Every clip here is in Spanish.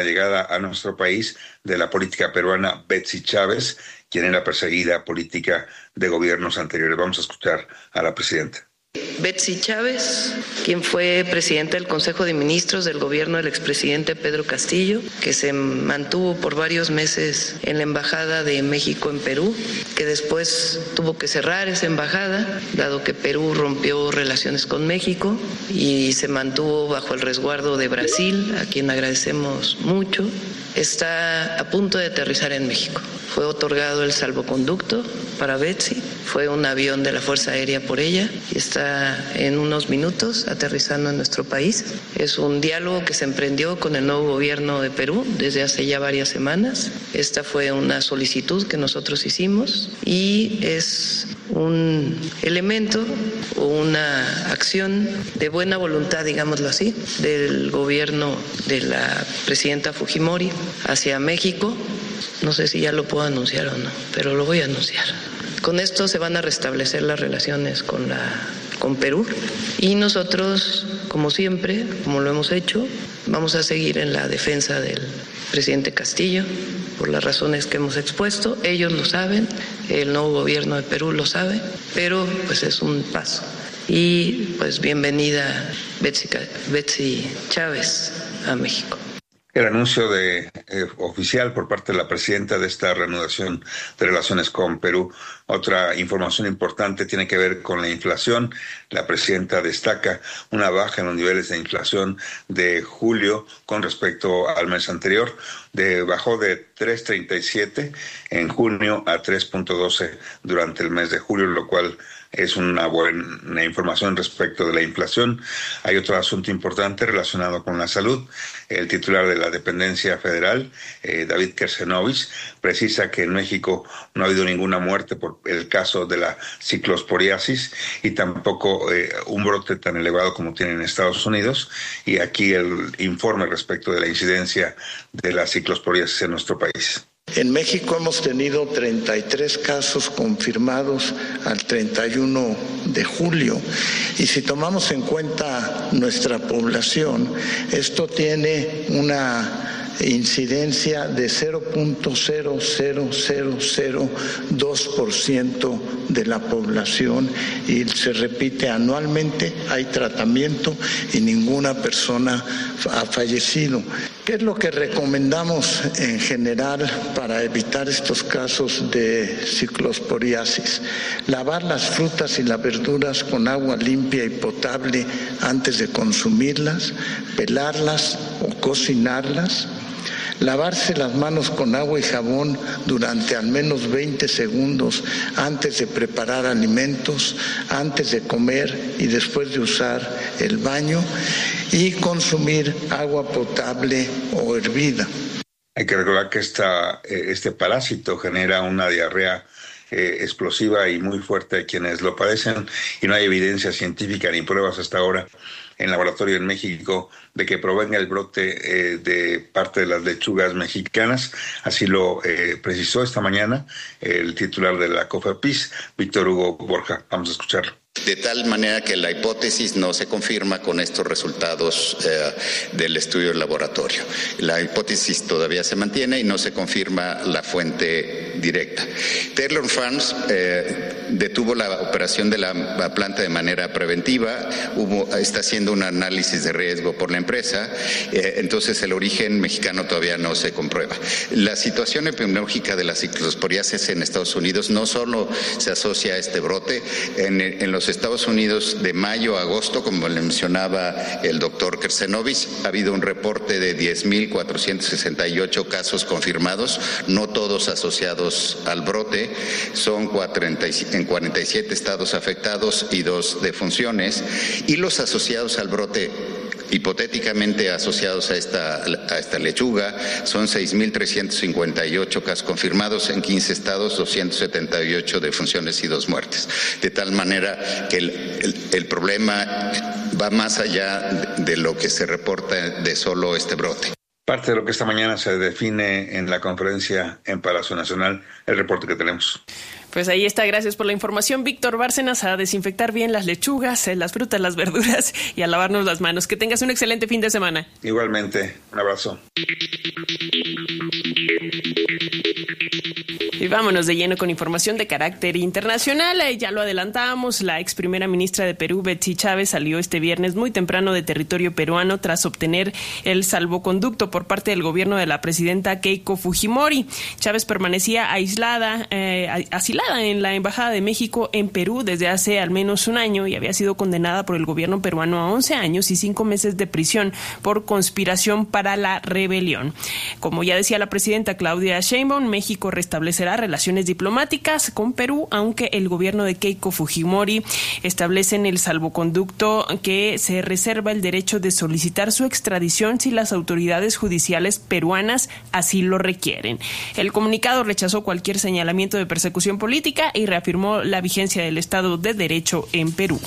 llegada a nuestro país de la política peruana Betsy Chávez, quien era perseguida política de gobiernos anteriores. Vamos a escuchar a la presidenta. Betsy Chávez, quien fue presidenta del Consejo de Ministros del gobierno del expresidente Pedro Castillo, que se mantuvo por varios meses en la Embajada de México en Perú, que después tuvo que cerrar esa embajada, dado que Perú rompió relaciones con México y se mantuvo bajo el resguardo de Brasil, a quien agradecemos mucho. Está a punto de aterrizar en México. Fue otorgado el salvoconducto para Betsy, fue un avión de la Fuerza Aérea por ella y está en unos minutos aterrizando en nuestro país. Es un diálogo que se emprendió con el nuevo gobierno de Perú desde hace ya varias semanas. Esta fue una solicitud que nosotros hicimos y es un elemento o una acción de buena voluntad, digámoslo así, del gobierno de la presidenta Fujimori hacia México. No sé si ya lo puedo anunciar o no, pero lo voy a anunciar. Con esto se van a restablecer las relaciones con Perú y nosotros, como siempre, como lo hemos hecho, vamos a seguir en la defensa del presidente Castillo por las razones que hemos expuesto. Ellos lo saben, el nuevo gobierno de Perú lo sabe, pero pues es un paso. Y pues bienvenida Betsy Chávez a México. El anuncio oficial por parte de la presidenta de esta reanudación de relaciones con Perú. Otra información importante tiene que ver con la inflación. La presidenta destaca una baja en los niveles de inflación de julio con respecto al mes anterior. Bajó de 3.37 en junio a 3.12 durante el mes de julio, lo cual es una buena información respecto de la inflación. Hay otro asunto importante relacionado con la salud. El titular de la dependencia federal, David Kersenovich, precisa que en México no ha habido ninguna muerte por el caso de la ciclosporiasis y tampoco un brote tan elevado como tiene en Estados Unidos. Y aquí el informe respecto de la incidencia de la ciclosporiasis en nuestro país. En México hemos tenido 33 casos confirmados al 31 de julio y si tomamos en cuenta nuestra población, esto tiene una incidencia de 0.00002% de la población y se repite anualmente, hay tratamiento y ninguna persona ha fallecido. ¿Qué es lo que recomendamos en general para evitar estos casos de ciclosporiasis? Lavar las frutas y las verduras con agua limpia y potable antes de consumirlas, pelarlas o cocinarlas, lavarse las manos con agua y jabón durante al menos 20 segundos antes de preparar alimentos, antes de comer y después de usar el baño y consumir agua potable o hervida. Hay que recordar que este parásito genera una diarrea explosiva y muy fuerte a quienes lo padecen y no hay evidencia científica ni pruebas hasta ahora en laboratorio en México de que provenga el brote de parte de las lechugas mexicanas. Así lo precisó esta mañana el titular de la COFEPRIS, Víctor Hugo Borja. Vamos a escucharlo. De tal manera que la hipótesis no se confirma con estos resultados del estudio del laboratorio. La hipótesis todavía se mantiene y no se confirma la fuente directa. Taylor Farms detuvo la operación de la planta de manera preventiva, está haciendo un análisis de riesgo por la empresa, entonces el origen mexicano todavía no se comprueba. La situación epidemiológica de la ciclosporiasis en Estados Unidos no solo se asocia a este brote, en los Estados Unidos de mayo a agosto, como le mencionaba el doctor Kersenovich, ha habido un reporte de 10.468 casos confirmados, no todos asociados al brote, son en 47 estados afectados y 2 defunciones, y los asociados al brote hipotéticamente asociados a esta lechuga son 6.358 casos confirmados en 15 estados, 278 defunciones y 2 muertes. De tal manera que el problema va más allá de lo que se reporta de solo este brote. Parte de lo que esta mañana se define en la conferencia en Palacio Nacional, el reporte que tenemos. Pues ahí está, gracias por la información, Víctor Bárcenas. A desinfectar bien las lechugas, las frutas, las verduras y a lavarnos las manos. Que tengas un excelente fin de semana. Igualmente, un abrazo. Y vámonos de lleno con información de carácter internacional. Ya lo adelantamos, la ex primera ministra de Perú, Betsy Chávez, salió este viernes muy temprano de territorio peruano tras obtener el salvoconducto por parte del gobierno de la presidenta Keiko Fujimori. Chávez permanecía asilada en la Embajada de México en Perú desde hace al menos un año y había sido condenada por el gobierno peruano a 11 años y 5 meses de prisión por conspiración para la rebelión. Como ya decía la presidenta Claudia Sheinbaum, México restablecerá relaciones diplomáticas con Perú, aunque el gobierno de Keiko Fujimori establece en el salvoconducto que se reserva el derecho de solicitar su extradición si las autoridades judiciales peruanas así lo requieren. El comunicado rechazó cualquier señalamiento de persecución política y reafirmó la vigencia del Estado de Derecho en Perú.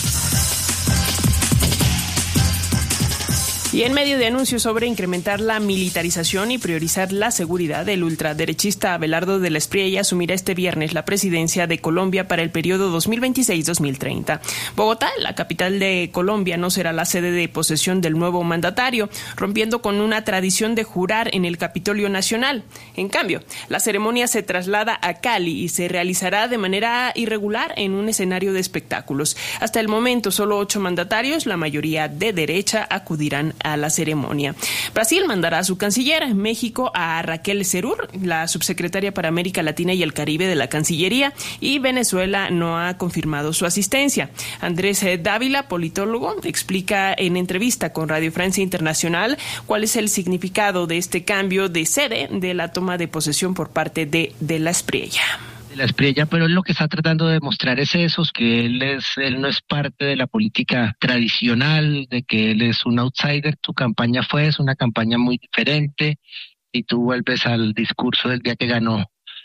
Y en medio de anuncios sobre incrementar la militarización y priorizar la seguridad, el ultraderechista Abelardo de la Espriella asumirá este viernes la presidencia de Colombia para el periodo 2026-2030. Bogotá, la capital de Colombia, no será la sede de posesión del nuevo mandatario, rompiendo con una tradición de jurar en el Capitolio Nacional. En cambio, la ceremonia se traslada a Cali y se realizará de manera irregular en un escenario de espectáculos. Hasta el momento, solo 8 mandatarios, la mayoría de derecha, acudirán a la ceremonia. Brasil mandará a su canciller, México a Raquel Cerur, la subsecretaria para América Latina y el Caribe de la Cancillería, y Venezuela no ha confirmado su asistencia. Andrés Dávila, politólogo, explica en entrevista con Radio Francia Internacional cuál es el significado de este cambio de sede de la toma de posesión por parte de la Espriella. La Espriella, pero él lo que está tratando de demostrar es eso, que él no es parte de la política tradicional, de que él es un outsider. Tu campaña es una campaña muy diferente y tú vuelves al discurso del día que ganó.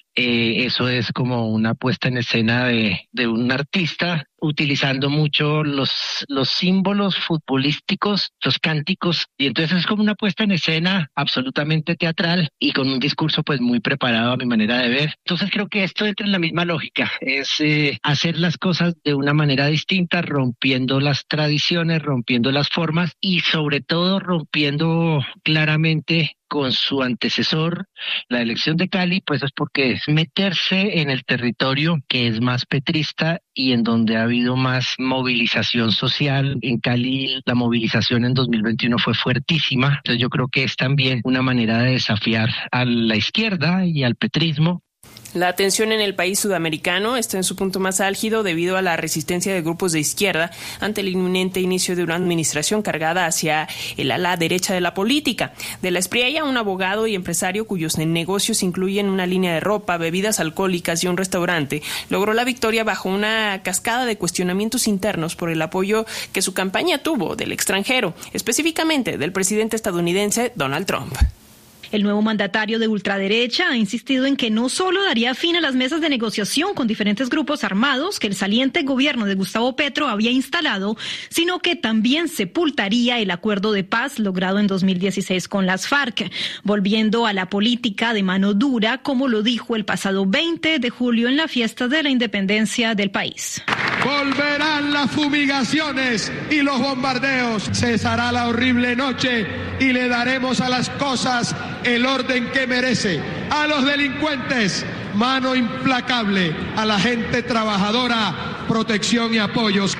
Eso es como una puesta en escena de un artista utilizando mucho los símbolos futbolísticos, los cánticos, y entonces es como una puesta en escena absolutamente teatral y con un discurso pues muy preparado a mi manera de ver. Entonces creo que esto entra en la misma lógica, es hacer las cosas de una manera distinta, rompiendo las tradiciones, rompiendo las formas y sobre todo rompiendo claramente con su antecesor. La elección de Cali pues es porque es meterse en el territorio que es más petrista y en donde ha habido más movilización social. En Cali la movilización en 2021 fue fuertísima, entonces yo creo que es también una manera de desafiar a la izquierda y al petrismo. La tensión en el país sudamericano está en su punto más álgido debido a la resistencia de grupos de izquierda ante el inminente inicio de una administración cargada hacia el ala derecha de la política. De la Espriella, un abogado y empresario cuyos negocios incluyen una línea de ropa, bebidas alcohólicas y un restaurante, logró la victoria bajo una cascada de cuestionamientos internos por el apoyo que su campaña tuvo del extranjero, específicamente del presidente estadounidense Donald Trump. El nuevo mandatario de ultraderecha ha insistido en que no solo daría fin a las mesas de negociación con diferentes grupos armados que el saliente gobierno de Gustavo Petro había instalado, sino que también sepultaría el acuerdo de paz logrado en 2016 con las FARC, volviendo a la política de mano dura, como lo dijo el pasado 20 de julio en la fiesta de la independencia del país. Volverán las fumigaciones y los bombardeos, cesará la horrible noche y le daremos a las cosas el orden que merece. A los delincuentes, mano implacable. A la gente trabajadora, protección y apoyos.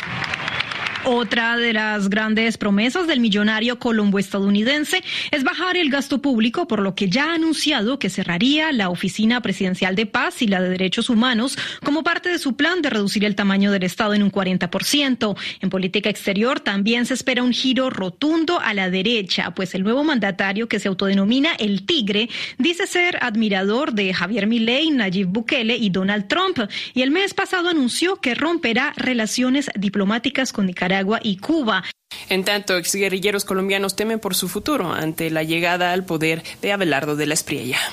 Otra de las grandes promesas del millonario colombo-estadounidense es bajar el gasto público, por lo que ya ha anunciado que cerraría la Oficina Presidencial de Paz y la de Derechos Humanos como parte de su plan de reducir el tamaño del Estado en un 40%. En política exterior también se espera un giro rotundo a la derecha, pues el nuevo mandatario, que se autodenomina el Tigre, dice ser admirador de Javier Milei, Nayib Bukele y Donald Trump, y el mes pasado anunció que romperá relaciones diplomáticas con Nicaragua y Cuba. En tanto, exguerrilleros colombianos temen por su futuro ante la llegada al poder de Abelardo de la Espriella.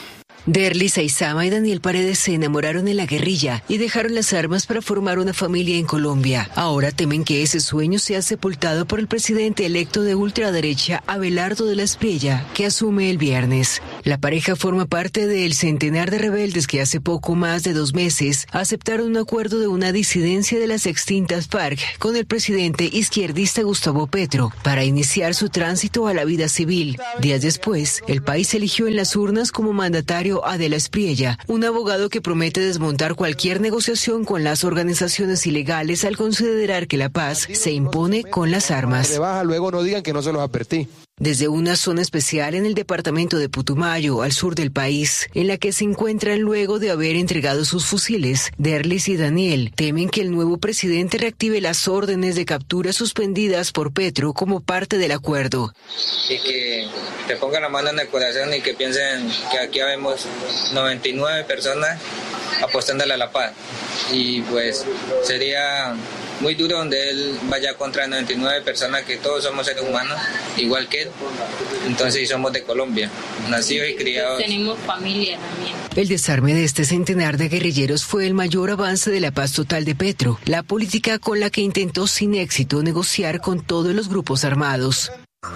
Derlis Aizama y Daniel Paredes se enamoraron en la guerrilla y dejaron las armas para formar una familia en Colombia. Ahora temen que ese sueño sea sepultado por el presidente electo de ultraderecha, Abelardo de la Espriella, que asume el viernes. La pareja forma parte del centenar de rebeldes que hace poco más de 2 meses aceptaron un acuerdo de una disidencia de las extintas FARC con el presidente izquierdista Gustavo Petro para iniciar su tránsito a la vida civil. Días después, el país eligió en las urnas como mandatario a de la Espriella, un abogado que promete desmontar cualquier negociación con las organizaciones ilegales al considerar que la paz se impone con las armas. Luego no digan que no se los advertí. Desde una zona especial en el departamento de Putumayo, al sur del país, en la que se encuentran luego de haber entregado sus fusiles, Derlis y Daniel temen que el nuevo presidente reactive las órdenes de captura suspendidas por Petro como parte del acuerdo. Y que te pongan la mano en el corazón y que piensen que aquí habemos 99 personas apostándole a la paz. Y pues sería muy duro donde él vaya contra 99 personas que todos somos seres humanos, igual que él. Entonces somos de Colombia, nacidos y criados. Tenemos familia también. El desarme de este centenar de guerrilleros fue el mayor avance de la paz total de Petro, la política con la que intentó sin éxito negociar con todos los grupos armados.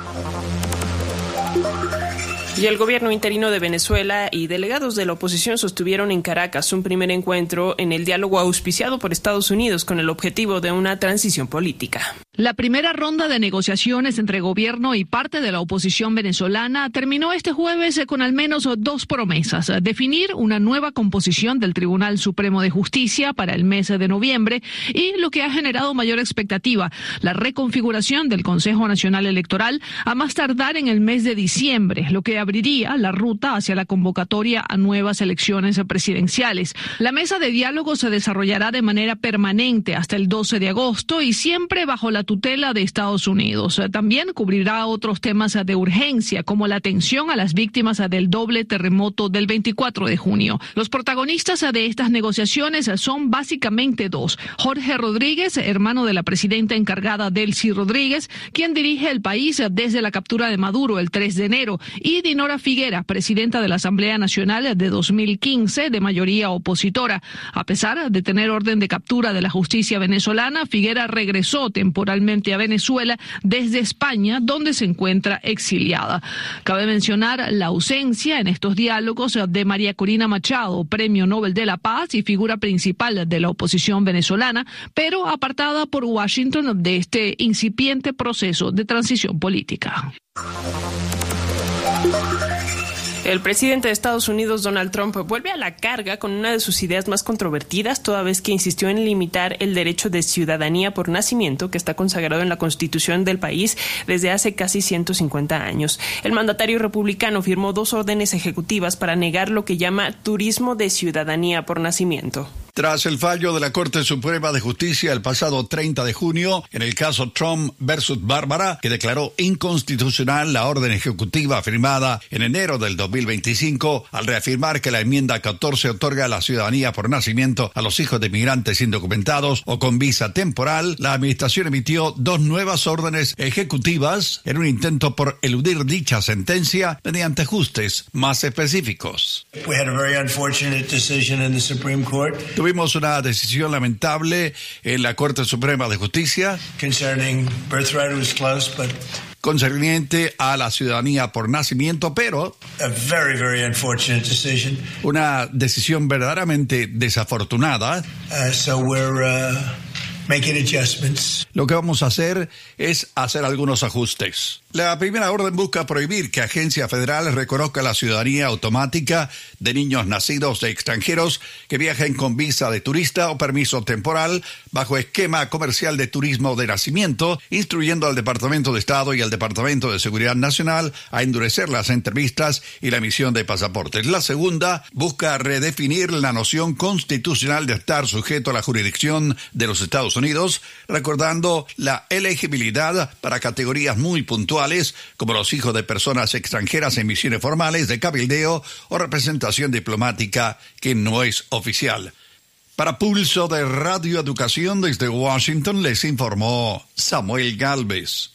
Y el gobierno interino de Venezuela y delegados de la oposición sostuvieron en Caracas un primer encuentro en el diálogo auspiciado por Estados Unidos con el objetivo de una transición política. La primera ronda de negociaciones entre gobierno y parte de la oposición venezolana terminó este jueves con al menos 2 promesas: definir una nueva composición del Tribunal Supremo de Justicia para el mes de noviembre y, lo que ha generado mayor expectativa, la reconfiguración del Consejo Nacional Electoral a más tardar en el mes de diciembre, lo que abriría la ruta hacia la convocatoria a nuevas elecciones presidenciales. La mesa de diálogo se desarrollará de manera permanente hasta el 12 de agosto y siempre bajo la tutela de Estados Unidos. También cubrirá otros temas de urgencia, como la atención a las víctimas del doble terremoto del 24 de junio. Los protagonistas de estas negociaciones son básicamente 2. Jorge Rodríguez, hermano de la presidenta encargada Delcy Rodríguez, quien dirige el país desde la captura de Maduro el 3 de enero, y Dinora Figuera, presidenta de la Asamblea Nacional de 2015, de mayoría opositora. A pesar de tener orden de captura de la justicia venezolana, Figuera regresó temporalmente a Venezuela desde España, donde se encuentra exiliada. Cabe mencionar la ausencia en estos diálogos de María Corina Machado, Premio Nobel de la Paz y figura principal de la oposición venezolana, pero apartada por Washington de este incipiente proceso de transición política. El presidente de Estados Unidos, Donald Trump, vuelve a la carga con una de sus ideas más controvertidas, toda vez que insistió en limitar el derecho de ciudadanía por nacimiento que está consagrado en la Constitución del país desde hace casi 150 años. El mandatario republicano firmó 2 órdenes ejecutivas para negar lo que llama turismo de ciudadanía por nacimiento. Tras el fallo de la Corte Suprema de Justicia el pasado 30 de junio, en el caso Trump versus Bárbara, que declaró inconstitucional la orden ejecutiva firmada en enero del 2025, al reafirmar que la enmienda 14 otorga la ciudadanía por nacimiento a los hijos de migrantes indocumentados o con visa temporal, la administración emitió 2 nuevas órdenes ejecutivas en un intento por eludir dicha sentencia mediante ajustes más específicos. Tuvimos una decisión lamentable en la Corte Suprema de Justicia concerniente a la ciudadanía por nacimiento, pero una decisión verdaderamente desafortunada. Lo que vamos a hacer es hacer algunos ajustes. La primera orden busca prohibir que Agencia Federal reconozca la ciudadanía automática de niños nacidos de extranjeros que viajen con visa de turista o permiso temporal bajo esquema comercial de turismo de nacimiento, instruyendo al Departamento de Estado y al Departamento de Seguridad Nacional a endurecer las entrevistas y la emisión de pasaportes. La segunda busca redefinir la noción constitucional de estar sujeto a la jurisdicción de los Estados Unidos, recordando la elegibilidad para categorías muy puntuales como los hijos de personas extranjeras en misiones formales de cabildeo o representación diplomática que no es oficial. Para Pulso de Radio Educación desde Washington les informó Samuel Gálvez.